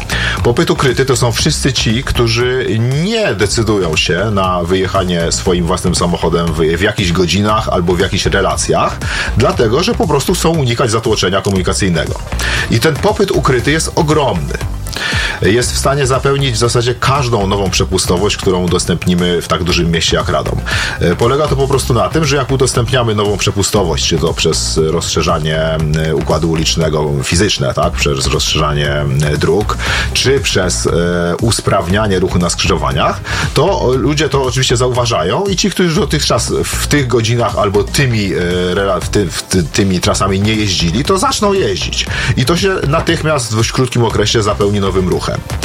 Popyt ukryty to są wszyscy ci, którzy nie decydują się na wyjechanie swoim własnym samochodem w, w jakichś godzinach albo w jakichś relacjach, dlatego, że po prostu chcą unikać zatłoczenia komunikacyjnego. I ten popyt ukryty jest ogromny. Jest w stanie zapełnić w zasadzie każdą nową przepustowość, którą udostępnimy w tak dużym mieście jak Radom. Polega to po prostu na tym, że jak udostępniamy nową przepustowość, czy to przez rozszerzanie układu ulicznego fizyczne, tak, przez rozszerzanie dróg, czy przez e, usprawnianie ruchu na skrzyżowaniach, to ludzie to oczywiście zauważają i ci, którzy dotychczas w tych godzinach albo tymi, e, w ty, w ty, tymi trasami nie jeździli, to zaczną jeździć. I to się natychmiast w dość krótkim okresie zapełni nowym ruchem.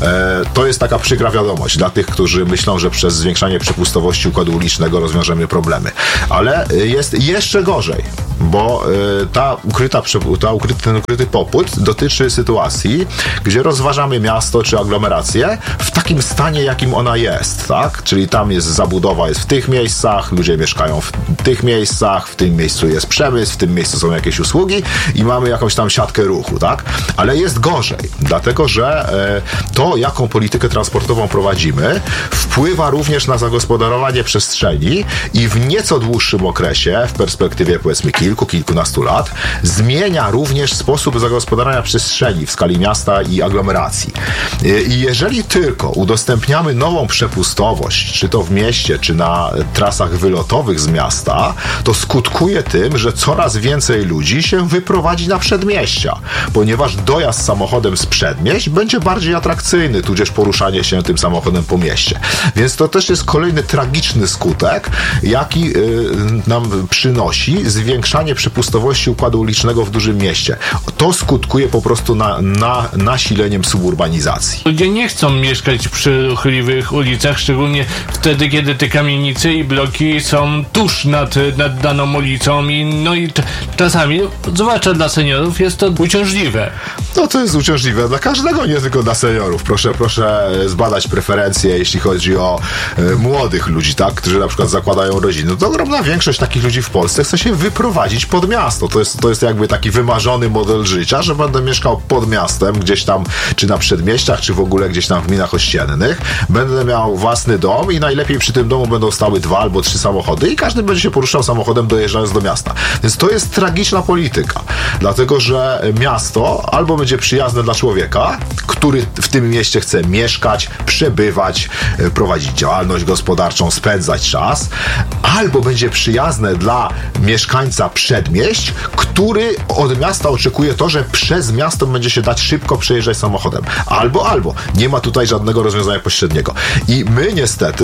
E, to jest taka przykra wiadomość dla tych, którzy myślą, że przez zwiększanie przepustowości układu ulicznego rozwiążemy problemy. Ale jest jeszcze gorzej, bo e, ta ukryta, ta ukryty, ten ukryty popłyt dotyczy sytuacji, gdzie rozważamy miasto czy aglomerację w takim stanie, jakim ona jest, tak? Czyli tam jest zabudowa, jest w tych miejscach, ludzie mieszkają w tych miejscach, w tym miejscu jest przemysł, w tym miejscu są jakieś usługi i mamy jakąś tam siatkę ruchu, tak? Ale jest gorzej, dlatego że e, to, jaką politykę transportową prowadzimy, wpływa również na zagospodarowanie przestrzeni i w nieco dłuższym okresie, w perspektywie powiedzmy kilku, kilkunastu lat, zmienia również sposób zagospodarowania przestrzeni w skali miasta i aglomeracji. I jeżeli tylko udostępniamy nową przepustowość, czy to w mieście, czy na trasach wylotowych z miasta, to skutkuje tym, że coraz więcej ludzi się wyprowadzi na przedmieścia, ponieważ dojazd samochodem z przedmieść będzie bardziej atrakcyjny, tudzież poruszanie się tym samochodem po mieście. Więc to też jest kolejny tragiczny skutek, jaki y, nam przynosi zwiększanie przepustowości układu ulicznego w dużym mieście. To skutkuje po prostu na, na nasileniem suburbanizacji. Ludzie nie chcą mieszkać przy ruchliwych ulicach, szczególnie wtedy, kiedy te kamienice i bloki są tuż nad, nad daną ulicą i no i t- czasami, zwłaszcza dla seniorów, jest to uciążliwe. No to jest uciążliwe dla każdego, nie tylko dla seniorów. Proszę, proszę zbadać preferencje, jeśli chodzi o e, młodych ludzi, tak, którzy na przykład zakładają rodziny. To ogromna większość takich ludzi w Polsce chce się wyprowadzić pod miasto. To jest, to jest jakby taki wymarzony model życia, że będę mieszkał pod miastem, gdzieś tam, czy na przedmieściach, czy w ogóle gdzieś tam w gminach ościennych. Będę miał własny dom i najlepiej przy tym domu będą stały dwa albo trzy samochody i każdy będzie się poruszał samochodem dojeżdżając do miasta. Więc to jest tragiczna polityka. Dlatego, że miasto albo będzie przyjazne dla człowieka, który w tym mieście chce mieszkać, przebywać, prowadzić działalność gospodarczą, spędzać czas, albo będzie przyjazne dla mieszkańca przedmieść, który od miasta oczekuje to, że przez miasto będzie się dać szybko przejeżdżać samochodem. Albo, albo. Nie ma tutaj żadnego rozwiązania pośredniego. I my niestety,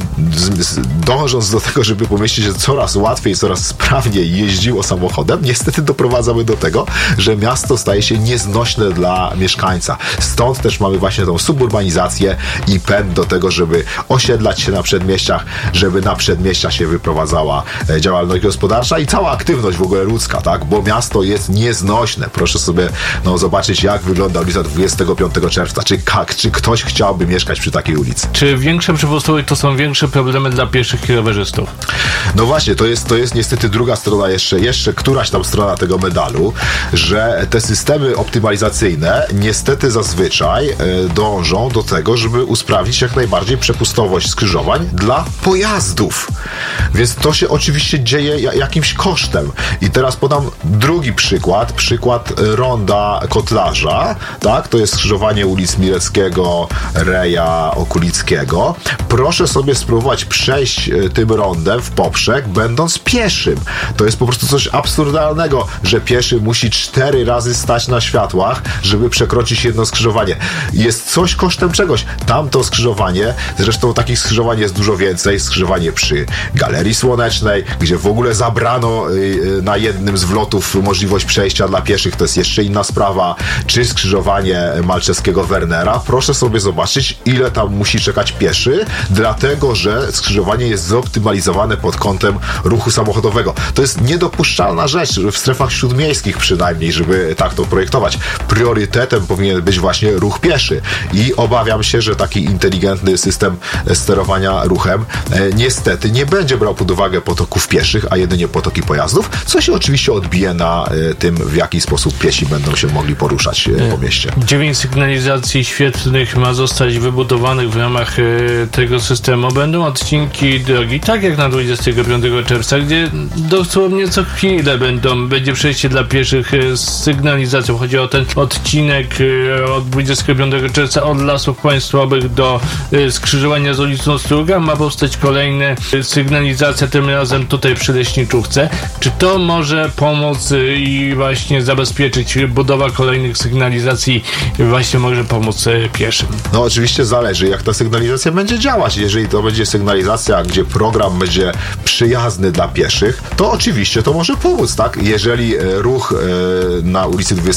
dążąc do tego, żeby po mieście się coraz łatwiej, coraz sprawniej jeździło samochodem, niestety doprowadzamy do tego, że miasto staje się nieznośne dla mieszkańca. Stąd też mamy właśnie tą suburbanizację i pęd do tego, żeby osiedlać się na przedmieściach, żeby na przedmieścia się wyprowadzała działalność gospodarcza i cała aktywność w ogóle ludzka, tak? Bo miasto jest nieznośne. Proszę sobie no, zobaczyć, jak wygląda ulica dwudziestego piątego czerwca. Czy, jak, czy ktoś chciałby mieszkać przy takiej ulicy? Czy większe przepustowość to są większe problemy dla pieszych i rowerzystów? No właśnie, to jest, to jest niestety druga strona jeszcze, jeszcze któraś tam strona tego medalu, że te systemy optymalizacyjne niestety zazwyczaj e, dążą do tego, żeby usprawnić jak najbardziej przepustowość skrzyżowań dla pojazdów. Więc to się oczywiście dzieje jakimś kosztem. I teraz podam drugi przykład, przykład ronda Kotlarza, tak? To jest skrzyżowanie ulic Mileckiego, Reja, Okulickiego. Proszę sobie spróbować przejść tym rondem w poprzek, będąc pieszym. To jest po prostu coś absurdalnego, że pieszy musi cztery razy stać na światłach, żeby przekroczyć jedno skrzyżowanie. Jest coś kosztem czegoś. Tamto skrzyżowanie, zresztą takich skrzyżowań jest dużo więcej, skrzyżowanie przy Galerii Słonecznej, gdzie w ogóle zabrano na jednym z wlotów możliwość przejścia dla pieszych, to jest jeszcze inna sprawa, czy skrzyżowanie Malczewskiego Wernera. Proszę sobie zobaczyć, ile tam musi czekać pieszy, dlatego, że skrzyżowanie jest zoptymalizowane pod kątem ruchu samochodowego. To jest niedopuszczalna rzecz, w strefach śródmiejskich przynajmniej, żeby tak to projektować. Priorytetem powinien być właśnie ruch pieszy i obawiam się, że taki inteligentny system sterowania ruchem e, niestety nie będzie brał pod uwagę potoków pieszych, a jedynie potoki pojazdów, co się oczywiście odbije na e, tym, w jaki sposób piesi będą się mogli poruszać e, po mieście. Dziewięć sygnalizacji świetlnych ma zostać wybudowanych w ramach e, tego systemu. Będą odcinki drogi, tak jak na dwudziestego piątego czerwca, gdzie dosłownie co chwilę będą, będzie przejście dla pieszych e, z sygnalizacją. Chodzi o ten odcinek e, od dwudziestego piątego czerwca od Lasów Państwowych do e, skrzyżowania z ulicą Struga. Ma powstać kolejna e, sygnalizacja, tym razem tutaj przy Leśniczówce. Czy to może pomóc e, i właśnie zabezpieczyć budowa kolejnych sygnalizacji właśnie może pomóc e, pieszym? No oczywiście zależy, jak ta sygnalizacja będzie działać. Jeżeli to będzie sygnalizacja, gdzie program będzie przyjazny dla pieszych, to oczywiście to może pomóc, tak? Jeżeli e, ruch e, na ulicy dwudziestego piątego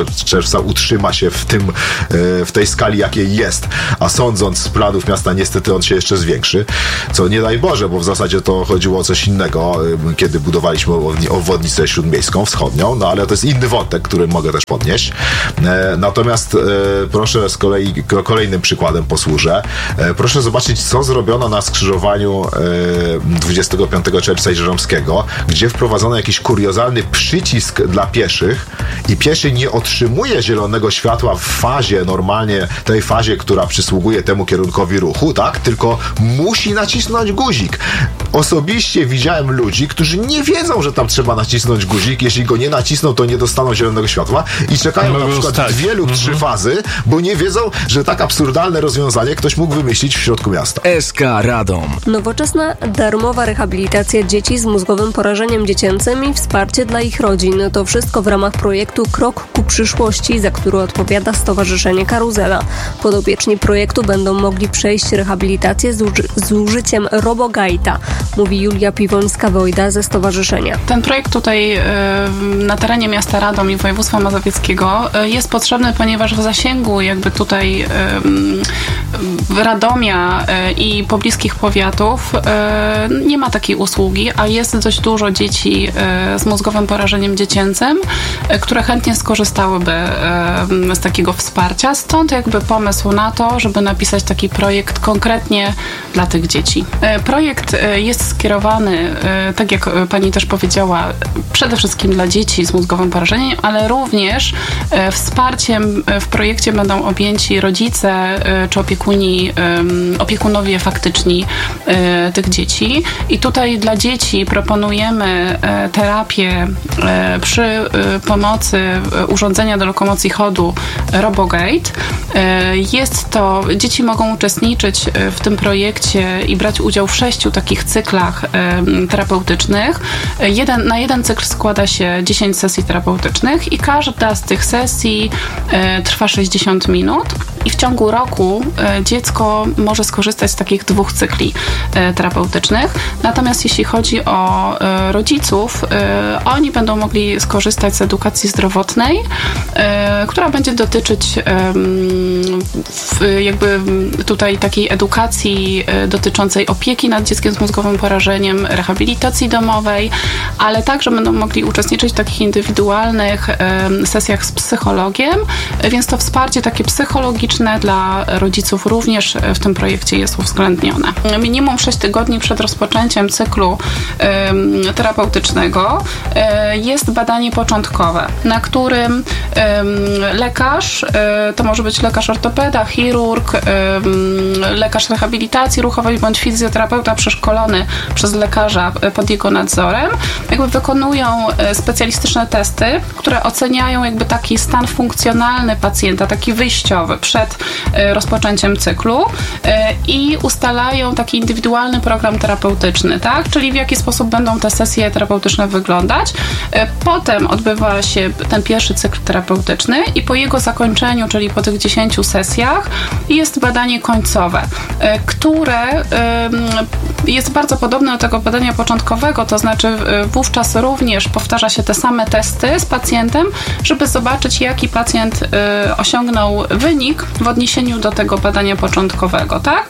piątego czerwca utrzyma się w tym, w tej skali, jakiej jest, a sądząc z planów miasta, niestety on się jeszcze zwiększy, co nie daj Boże, bo w zasadzie to chodziło o coś innego, kiedy budowaliśmy obwodnicę śródmiejską, wschodnią, no ale to jest inny wątek, który mogę też podnieść. Natomiast proszę z kolei, kolejnym przykładem posłużę. Proszę zobaczyć, co zrobiono na skrzyżowaniu dwudziestego piątego czerwca i Żeromskiego, gdzie wprowadzono jakiś kuriozalny przycisk dla pieszych i pieszy nie otrzymuje zielonego światła w fazie, normalnie tej fazie, która przysługuje temu kierunkowi ruchu, tak? Tylko musi nacisnąć guzik. Osobiście widziałem ludzi, którzy nie wiedzą, że tam trzeba nacisnąć guzik. Jeśli go nie nacisną, to nie dostaną zielonego światła i czekają na przykład stać. dwie lub trzy mhm. fazy, bo nie wiedzą, że tak absurdalne rozwiązanie ktoś mógł wymyślić w środku miasta. S K Radom. Nowoczesna, darmowa rehabilitacja dzieci z mózgowym porażeniem dziecięcym i wsparcie dla ich rodzin. To wszystko w ramach projektu Krok ku przyszłości, za który odpowiada Stowarzyszenie Karuzela. Podopieczni projektu będą mogli przejść rehabilitację z, uży- z użyciem RoboGuide'a, mówi Julia Piwońska-Wojda ze stowarzyszenia. Ten projekt tutaj na terenie miasta Radom i województwa mazowieckiego jest potrzebny, ponieważ w zasięgu jakby tutaj Radomia i pobliskich powiatów nie ma takiej usługi, a jest dość dużo dzieci z mózgowym porażeniem dziecięcym, które chętnie skorzystałyby z takiego wsparcia. Stąd jakby pomysł na to, żeby napisać taki projekt konkretnie dla tych dzieci. Projekt jest skierowany, tak jak pani też powiedziała, przede wszystkim dla dzieci z mózgowym porażeniem, ale również wsparciem w projekcie będą objęci rodzice czy opiekuni, opiekunowie faktyczni tych dzieci. I tutaj dla dzieci proponujemy terapię przy pomocy urządzenia do lokomocji chodu RoboGuide. Jest to, dzieci mogą uczestniczyć w tym projekcie i brać udział w sześciu takich cyklach terapeutycznych. Jeden, na jeden cykl składa się dziesięć sesji terapeutycznych i każda z tych sesji trwa sześćdziesiąt minut i w ciągu roku dziecko może skorzystać z takich dwóch cykli terapeutycznych. Natomiast jeśli chodzi o rodziców, oni będą mogli skorzystać z edukacji zdrowotnej, która będzie dotyczyć jakby tutaj takiej edukacji dotyczącej opieki nad dzieckiem z mózgowym porażeniem, rehabilitacji domowej, ale także będą mogli uczestniczyć w takich indywidualnych sesjach z psychologiem, więc to wsparcie takie psychologiczne dla rodziców również w tym projekcie jest uwzględnione. Minimum sześć tygodni przed rozpoczęciem cyklu terapeutycznego jest badanie początkowe, na którym lekarz, to może być lekarz ortopeda, chirurg, lekarz rehabilitacji ruchowej bądź fizjoterapeuta przeszkolony przez lekarza pod jego nadzorem, jakby wykonują specjalistyczne testy, które oceniają jakby taki stan funkcjonalny pacjenta, taki wyjściowy przed rozpoczęciem cyklu i ustalają taki indywidualny program terapeutyczny, tak? Czyli w jaki sposób będą te sesje terapeutyczne wyglądać. Potem odbywa się ten pierwszy cykl terapeutyczny i po jego zakończeniu, czyli po tych dziesięciu sesjach, jest badanie końcowe, które jest bardzo podobne do tego badania początkowego, to znaczy wówczas również powtarza się te same testy z pacjentem, żeby zobaczyć, jaki pacjent osiągnął wynik w odniesieniu do tego badania początkowego, tak?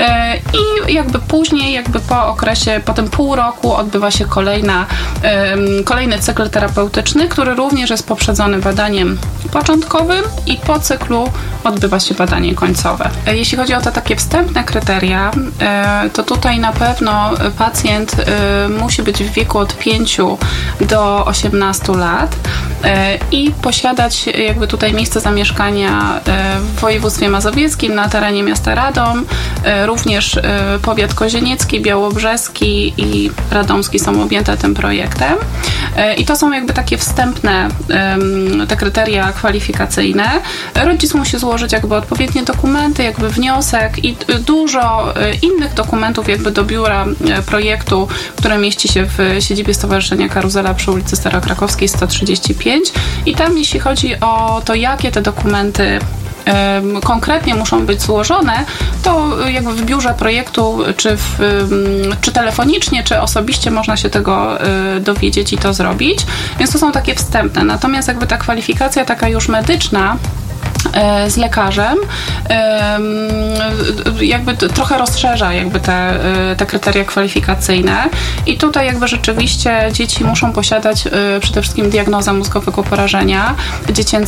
I jakby później, jakby po okresie, po tym pół roku odbywa się kolejna, kolejny cykl terapeutyczny, który również jest poprzedzony badaniem początkowym i po cyklu odbywa się badanie końcowe. Jeśli chodzi o te takie wstępne kryteria, to tutaj na pewno pacjent musi być w wieku od pięciu do osiemnastu lat i posiadać jakby tutaj miejsce zamieszkania w województwie mazowieckim na terenie miasta Radom. Również powiat kozieniecki, białobrzeski i radomski są objęte tym projektem. I to są jakby takie wstępne te kryteria kwalifikacyjne. Rodzic musi złożyć jakby odpowiednie dokumenty, jakby wniosek i dużo innych dokumentów jakby do biura projektu, które mieści się w siedzibie Stowarzyszenia Karuzela przy ulicy Starokrakowskiej sto trzydzieści pięć i tam jeśli chodzi o to, jakie te dokumenty y, konkretnie muszą być złożone, to jakby w biurze projektu, czy, w, y, czy telefonicznie, czy osobiście można się tego y, dowiedzieć i to zrobić. Więc to są takie wstępne. Natomiast jakby ta kwalifikacja taka już medyczna z lekarzem jakby trochę rozszerza jakby te, te kryteria kwalifikacyjne i tutaj jakby rzeczywiście dzieci muszą posiadać przede wszystkim diagnozę mózgowego porażenia dziecięcego